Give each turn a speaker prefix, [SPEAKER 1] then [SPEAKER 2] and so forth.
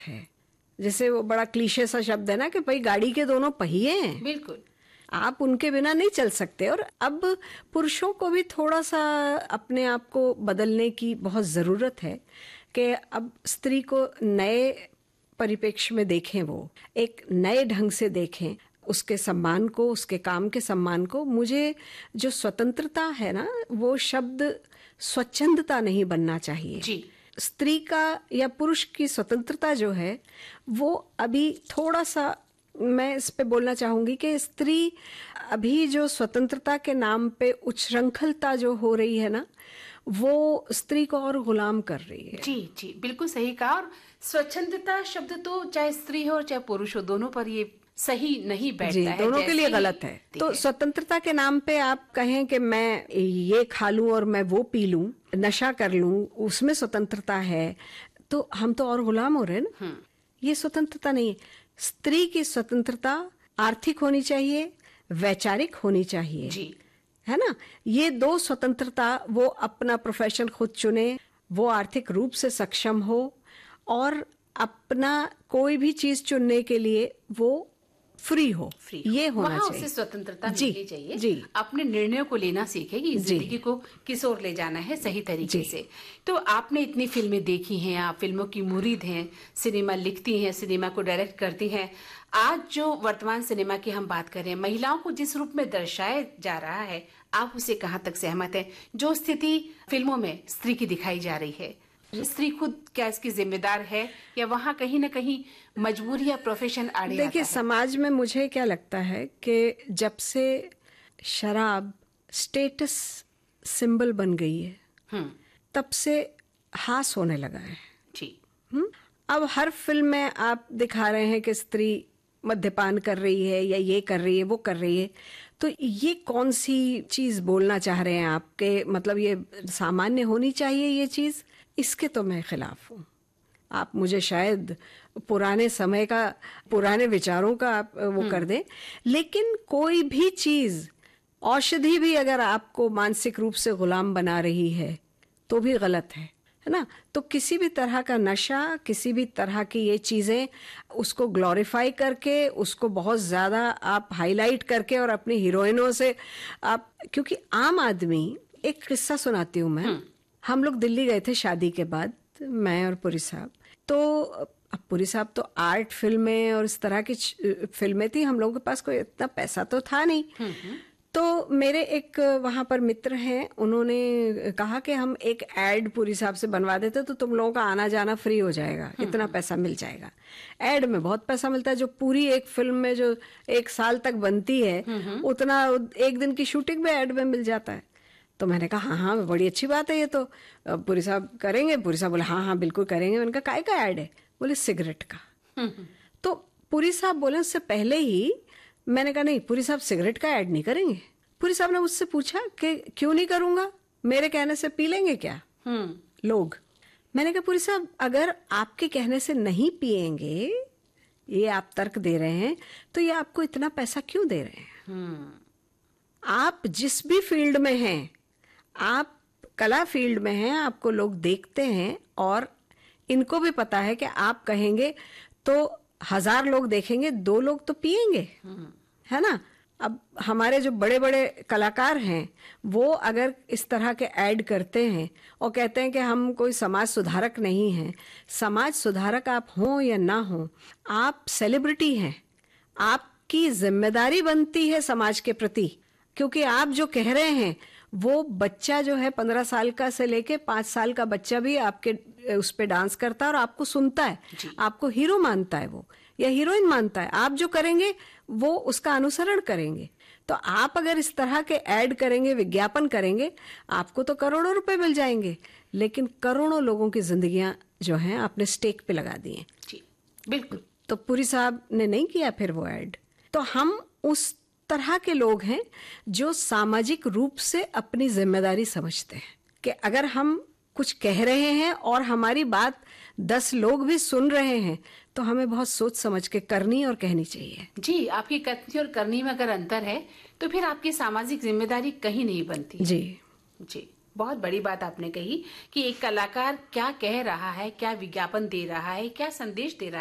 [SPEAKER 1] है। जैसे वो बड़ा क्लीशे सा शब्द है ना कि भाई गाड़ी के दोनों पहिए हैं,
[SPEAKER 2] बिल्कुल,
[SPEAKER 1] आप उनके बिना नहीं चल सकते। और अब पुरुषों को भी थोड़ा सा अपने आप को बदलने की बहुत जरूरत है कि अब स्त्री को नए परिप्रेक्ष्य में देखें, वो एक नए ढंग से देखें, उसके सम्मान को, उसके काम के सम्मान को। मुझे जो स्वतंत्रता है ना, वो शब्द स्वच्छंदता नहीं बनना चाहिए
[SPEAKER 2] जी।
[SPEAKER 1] स्त्री का या पुरुष की स्वतंत्रता जो है वो अभी थोड़ा सा, मैं इस पे बोलना चाहूंगी कि स्त्री अभी जो स्वतंत्रता के नाम पे उच्छृंखलता जो हो रही है ना, वो स्त्री को और गुलाम कर रही है।
[SPEAKER 2] जी जी, बिल्कुल सही कहा। और स्वच्छंदता शब्द तो चाहे स्त्री हो चाहे पुरुष हो, दोनों पर ये सही नहीं बैठता
[SPEAKER 1] जी,
[SPEAKER 2] है,
[SPEAKER 1] दोनों के लिए गलत है। तो स्वतंत्रता के नाम पे आप कहें कि मैं ये खा लूं और मैं वो पी लूं, नशा कर लूं, उसमें स्वतंत्रता है, तो हम तो और गुलाम हो रहे हैं ना। ये स्वतंत्रता नहीं है। स्त्री की स्वतंत्रता आर्थिक होनी चाहिए, वैचारिक होनी चाहिए,
[SPEAKER 2] जी,
[SPEAKER 1] है ना। ये दो स्वतंत्रता, वो अपना प्रोफेशन खुद चुने, वो आर्थिक रूप से सक्षम हो और अपना कोई भी चीज चुनने के लिए वो फ्री हो, ये होना
[SPEAKER 2] वहाँ
[SPEAKER 1] चाहिए।
[SPEAKER 2] उसे स्वतंत्रता
[SPEAKER 1] जी,
[SPEAKER 2] मिलनी चाहिए।
[SPEAKER 1] जी,
[SPEAKER 2] अपने निर्णयों को लेना सीखे कि
[SPEAKER 1] जी,
[SPEAKER 2] जिंदगी को किस ओर ले जाना है सही तरीके
[SPEAKER 1] जी।
[SPEAKER 2] से। तो आपने इतनी फिल्में देखी हैं, आप फिल्मों की मुरीद हैं, सिनेमा लिखती हैं, सिनेमा को डायरेक्ट करती हैं। आज जो वर्तमान सिनेमा की हम बात कर रहे हैं, महिलाओं को जिस रूप में दर्शाया जा रहा है, आप उसे कहाँ तक सहमत हैं? जो स्थिति फिल्मों में स्त्री की दिखाई जा रही है, स्त्री खुद क्या इसकी जिम्मेदार है या वहाँ कहीं ना कहीं मजबूरी या प्रोफेशन आड़े आता
[SPEAKER 1] देखिए,
[SPEAKER 2] है?
[SPEAKER 1] समाज में मुझे क्या लगता है कि जब से शराब स्टेटस सिंबल बन गई है, तब से हास होने लगा है।
[SPEAKER 2] जी,
[SPEAKER 1] अब हर फिल्म में आप दिखा रहे हैं कि स्त्री मद्यपान कर रही है या ये कर रही है, वो कर रही है। तो ये कौन सी चीज बोलना चाह रहे हैं आपके, मतलब ये सामान्य होनी चाहिए ये चीज, इसके तो मैं खिलाफ हूँ। आप मुझे शायद पुराने समय का, पुराने विचारों का आप वो कर दें, लेकिन कोई भी चीज, औषधि भी अगर आपको मानसिक रूप से गुलाम बना रही है तो भी गलत है ना। तो किसी भी तरह का नशा, किसी भी तरह की ये चीजें, उसको ग्लोरीफाई करके, उसको बहुत ज्यादा आप हाईलाइट करके और अपनी हीरोइनों से आप, क्योंकि आम आदमी, एक किस्सा सुनाती हूँ मैं। हम लोग दिल्ली गए थे शादी के बाद, मैं और पुरी साहब। तो अब पुरी साहब तो आर्ट फिल्में और इस तरह की फिल्में थी, हम लोगों के पास कोई इतना पैसा तो था नहीं। तो मेरे एक वहां पर मित्र हैं, उन्होंने कहा कि हम एक एड पुरी साहब से बनवा देते तो तुम लोगों का आना जाना फ्री हो जाएगा, इतना पैसा मिल जाएगा। एड में बहुत पैसा मिलता है, जो पूरी एक फिल्म में जो 1 साल तक बनती है उतना 1 दिन की शूटिंग में एड में मिल जाता है। तो मैंने कहा हाँ हाँ, बड़ी अच्छी बात है, ये तो पुरी साहब करेंगे। पुरी साहब बोले हाँ हाँ बिल्कुल करेंगे। मैंने कहा काय का ऐड है? बोले सिगरेट का। तो पुरी साहब बोले उससे पहले ही, मैंने कहा नहीं पुरी साहब सिगरेट का ऐड नहीं करेंगे। पुरी साहब ने मुझसे पूछा कि क्यों नहीं करूंगा, मेरे कहने से पी लेंगे क्या लोग? मैंने कहा पुरी साहब अगर आपके कहने से नहीं पिएंगे, ये आप तर्क दे रहे हैं, तो ये आपको इतना पैसा क्यों दे रहे हैं? आप जिस भी फील्ड में हैं, आप कला फील्ड में हैं, आपको लोग देखते हैं और इनको भी पता है कि आप कहेंगे तो 1000 लोग देखेंगे, 2 लोग तो पिएंगे, है ना। अब हमारे जो बड़े बड़े कलाकार हैं, वो अगर इस तरह के ऐड करते हैं और कहते हैं कि हम कोई समाज सुधारक नहीं हैं, समाज सुधारक आप हों या ना हों, आप सेलिब्रिटी हैं, आपकी जिम्मेदारी बनती है समाज के प्रति। क्योंकि आप जो कह रहे हैं, वो बच्चा जो है 15 साल का से लेके 5 साल का बच्चा भी आपके उस पे डांस करता है और आपको सुनता है, आपको हीरो मानता है वो या हीरोइन मानता है। आप जो करेंगे वो उसका अनुसरण करेंगे। तो आप अगर इस तरह के ऐड करेंगे, विज्ञापन करेंगे, आपको तो करोड़ों रुपए मिल जाएंगे, लेकिन करोड़ों लोगों की जिंदगियां जो हैं आपने स्टेक पे लगा दी हैं।
[SPEAKER 2] जी बिल्कुल।
[SPEAKER 1] तो पुरी साहब ने नहीं किया फिर वो ऐड। तो हम उस तरह के लोग हैं जो सामाजिक रूप से अपनी जिम्मेदारी समझते हैं कि अगर हम कुछ कह रहे हैं और हमारी बात 10 लोग भी सुन रहे हैं, तो हमें बहुत सोच समझ के करनी और कहनी चाहिए।
[SPEAKER 2] जी, आपकी कथनी और करनी में अगर अंतर है तो फिर आपकी सामाजिक जिम्मेदारी कहीं नहीं बनती।
[SPEAKER 1] जी
[SPEAKER 2] जी, बहुत बड़ी बात आपने कही कि एक कलाकार क्या कह रहा है, क्या विज्ञापन दे रहा है, क्या संदेश दे रहा है।